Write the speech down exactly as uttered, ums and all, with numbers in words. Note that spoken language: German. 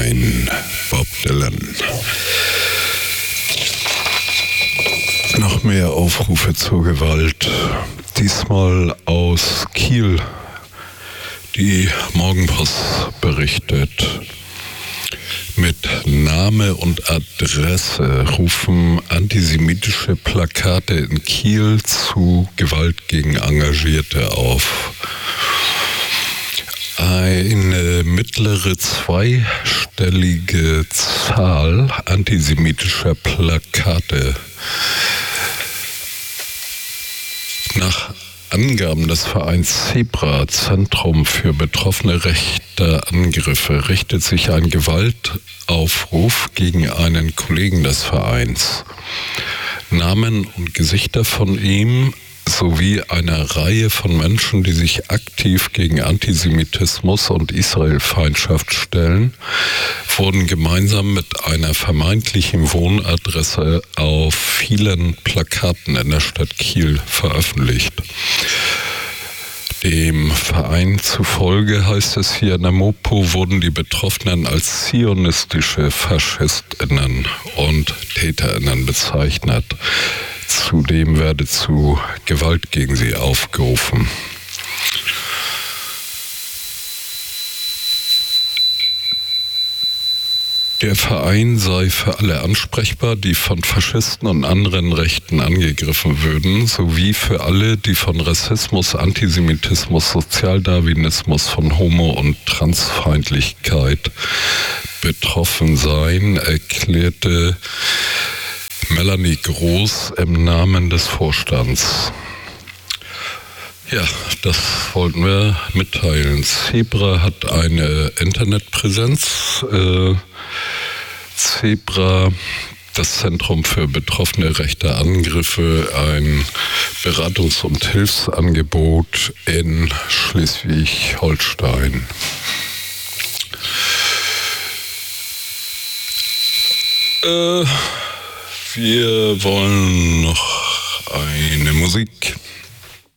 Verein Bob Dylan. Noch mehr Aufrufe zur Gewalt, diesmal aus Kiel. Die Morgenpost berichtet: Mit Name und Adresse rufen antisemitische Plakate in Kiel zu Gewalt gegen Engagierte auf. Eine mittlere zweistellige Zahl antisemitischer Plakate. Nach Angaben des Vereins Zebra, Zentrum für betroffene rechte Angriffe, richtet sich ein Gewaltaufruf gegen einen Kollegen des Vereins. Namen und Gesichter von ihm sowie einer Reihe von Menschen, die sich aktiv gegen Antisemitismus und Israelfeindschaft stellen, wurden gemeinsam mit einer vermeintlichen Wohnadresse auf vielen Plakaten in der Stadt Kiel veröffentlicht. Dem Verein zufolge, heißt es hier in der Mopo, wurden die Betroffenen als zionistische FaschistInnen und TäterInnen bezeichnet. Zudem werde zu Gewalt gegen sie aufgerufen. Der Verein sei für alle ansprechbar, die von Faschisten und anderen Rechten angegriffen würden, sowie für alle, die von Rassismus, Antisemitismus, Sozialdarwinismus, von Homo- und Transfeindlichkeit betroffen seien, erklärte Melanie Groß im Namen des Vorstands. Ja, das wollten wir mitteilen. Zebra hat eine Internetpräsenz. Äh, Zebra, das Zentrum für betroffene rechte Angriffe, ein Beratungs- und Hilfsangebot in Schleswig-Holstein. Äh, wir wollen noch eine Musik